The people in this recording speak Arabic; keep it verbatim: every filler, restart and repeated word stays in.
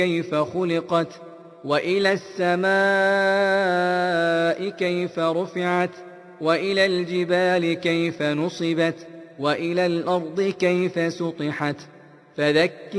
كيف خلقت وإلى السماء كيف رفعت وإلى الجبال كيف نصبت وإلى الأرض كيف سطحت فذكر